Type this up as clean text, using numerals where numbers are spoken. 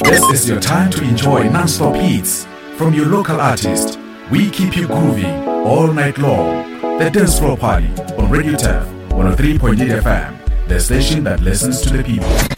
This is your time to enjoy non-stop hits from your local artist. We keep you grooving all night long. The Dance Floor Party on Radio Tef 103.8 FM, the station that listens to the people.